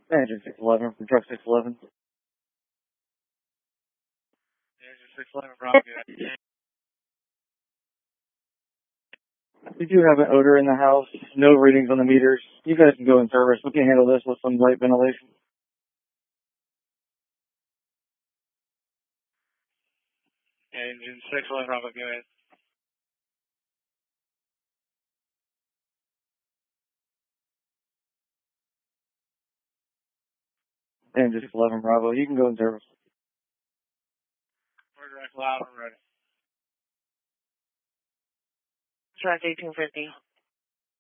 Engine 611 from truck 611. Engine 611, Bravo. We do have an odor in the house. No readings on the meters. You guys can go in service. We can handle this with some light ventilation. Engine 611, Bravo, go ahead. Engine 611, Bravo. You can go in service. We're direct loud, we're ready. Track 1850.